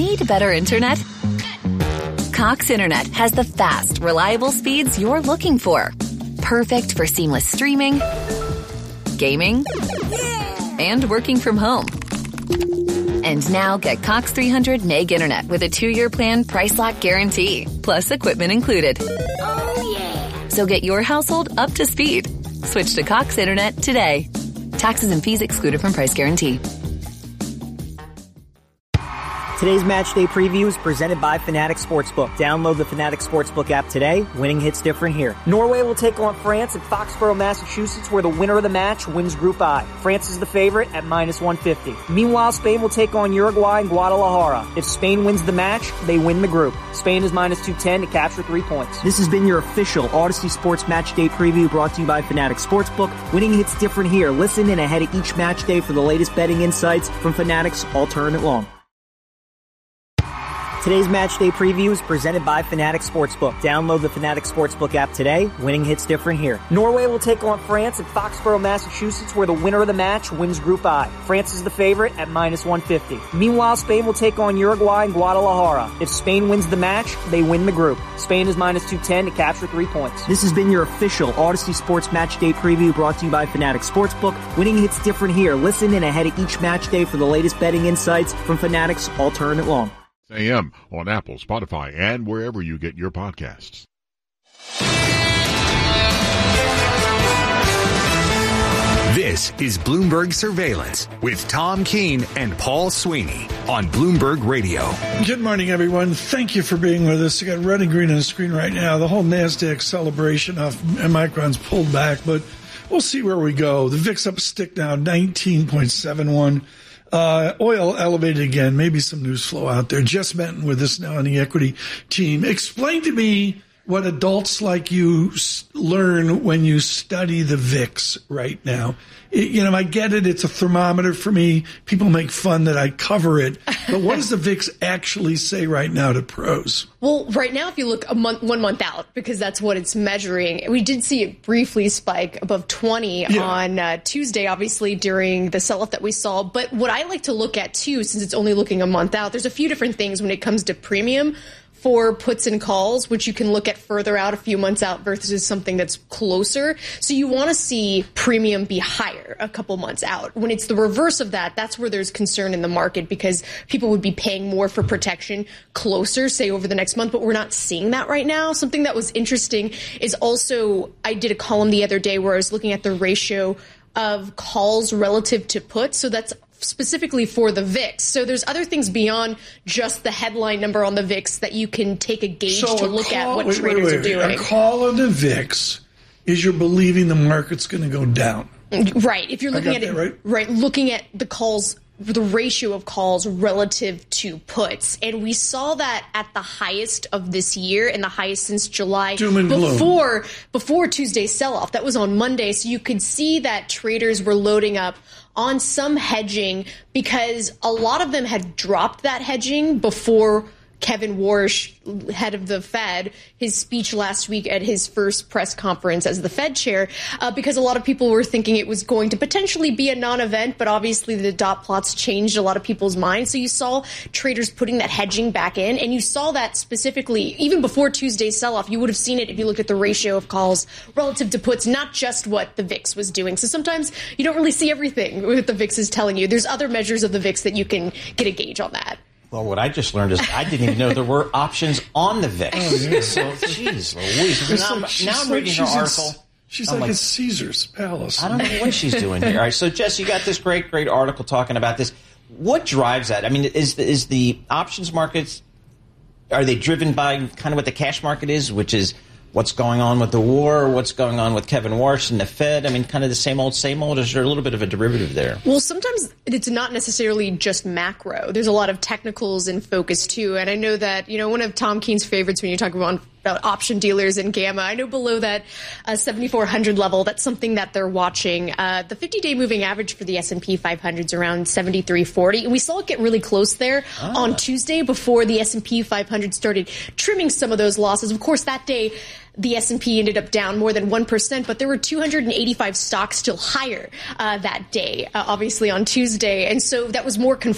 Need better internet? Cox Internet has the fast, reliable speeds you're looking for. Perfect for seamless streaming, gaming, and working from home. And now get Cox 300 meg internet with a 2-year plan price lock guarantee, plus equipment included. Oh, yeah. So get your household up to speed. Switch to Cox Internet today. Taxes and fees excluded from price guarantee. Today's match day preview is presented by Fanatics Sportsbook. Download the Fanatics Sportsbook app today. Winning hits different here. Norway will take on France at Foxborough, Massachusetts, where the winner of the match wins Group I. France is the favorite at -150. Meanwhile, Spain will take on Uruguay in Guadalajara. If Spain wins the match, they win the group. Spain is -210 to capture 3 points. This has been your official Odyssey Sports Match Day preview brought to you by Fanatics Sportsbook. Winning hits different here. Listen in ahead of each match day for the latest betting insights from Fanatics all tournament long. Today's match day preview is presented by Fanatics Sportsbook. Download the Fanatics Sportsbook app today. Winning hits different here. Norway will take on France at Foxborough, Massachusetts, where the winner of the match wins Group I. France is the favorite at -150. Meanwhile, Spain will take on Uruguay in Guadalajara. If Spain wins the match, they win the group. Spain is -210 to capture 3 points. This has been your official Odyssey Sports Match Day preview brought to you by Fanatics Sportsbook. Winning hits different here. Listen in ahead of each match day for the latest betting insights from Fanatics all tournament long. AM on Apple, Spotify, and wherever you get your podcasts. This is Bloomberg Surveillance with Tom Keene and Paul Sweeney on Bloomberg Radio. Good morning, everyone. Thank you for being with us. You got red and green on the screen right now. The whole NASDAQ celebration of Micron's pulled back, but we'll see where we go. The VIX up a stick now, 19.71. Oil elevated again. Maybe some news flow out there. Jess Benton with us now on the equity team. Explain to me what adults like you learn when you study the VIX right now. I get it. It's a thermometer for me. People make fun that I cover it. But what does the VIX actually say right now to pros? Well, right now, if you look 1 month out, because that's what it's measuring, we did see it briefly spike above 20 on Tuesday, obviously, during the sell-off that we saw. But what I like to look at, too, since it's only looking a month out, there's a few different things when it comes to premium for puts and calls, which you can look at further out, a few months out versus something that's closer. So you want to see premium be higher a couple months out. When it's the reverse of that, that's where there's concern in the market because people would be paying more for protection closer, say over the next month, but we're not seeing that right now. Something that was interesting is also, I did a column the other day where I was looking at the ratio of calls relative to puts. So that's specifically for the VIX. So there's other things beyond just the headline number on the VIX that you can take a gauge to look at what traders are doing. A call on the VIX is you're believing the market's going to go down. Right. If you're looking at it, right, looking at the calls, the ratio of calls relative to puts. And we saw that at the highest of this year and the highest since July before Tuesday's sell-off. That was on Monday. So you could see that traders were loading up on some hedging because a lot of them had dropped that hedging before Kevin Warsh, head of the Fed, his speech last week at his first press conference as the Fed chair, because a lot of people were thinking it was going to potentially be a non-event, but obviously the dot plots changed a lot of people's minds. So you saw traders putting that hedging back in, and you saw that specifically even before Tuesday's sell-off. You would have seen it if you looked at the ratio of calls relative to puts, not just what the VIX was doing. So sometimes you don't really see everything what the VIX is telling you. There's other measures of the VIX that you can get a gauge on that. Well, what I just learned is I didn't even know there were options on the VIX. Oh, yeah. So, geez Louise. Now I'm reading her article. She's like at Caesar's Palace. I don't know what she's doing here. All right, so, Jess, you got this great article talking about this. What drives that? I mean, is the options markets, are they driven by kind of what the cash market is, which is what's going on with the war, what's going on with Kevin Warsh and the Fed? I mean, kind of the same old, or is there a little bit of a derivative there? Well, sometimes it's not necessarily just macro. There's a lot of technicals in focus, too. And I know that, one of Tom Keene's favorites when you talk about option dealers and Gamma, I know below that 7,400 level, that's something that they're watching. The 50-day moving average for the S&P 500 is around 7,340. And we saw it get really close there on Tuesday before the S&P 500 started trimming some of those losses. Of course, that day, the S&P ended up down more than 1%, but there were 285 stocks still higher that day, obviously on Tuesday. And so that was more